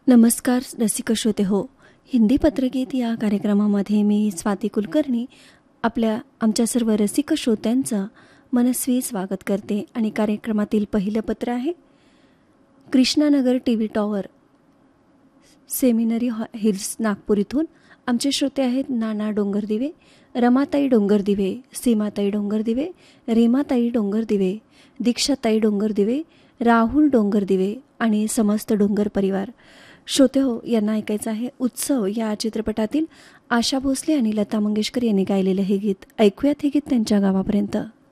नमस्कार रसिक श्रोते हो. हिंदी पत्रगीत या कार्यक्रमामध्ये मी स्वाती कुलकर्णी आमच्या सर्व रसिक श्रोत्यांचं मनस्वी स्वागत करते. आणि कार्यक्रमातील पहिलं पत्र आहे Krishnanagar TV tower, seminary hills, Nagpur इथून. आमचे श्रोते आहेत नाना डोंगरदिवे, रमाताई डोंगरदिवे, सीमाताई डोंगरदिवे, रीमाताई डोंगरदिवे, दीक्षाताई डोंगरदिवे, राहुल डोंगरदिवे आणि समस्त डोंगर परिवार. श्रोते हो, यांना ऐकायचं आहे उत्सव या चित्रपटातील आशा भोसले आणि लता मंगेशकर यांनी गायलेलं हे गीत. ऐकूयात हे गीत त्यांच्या गावापर्यंत.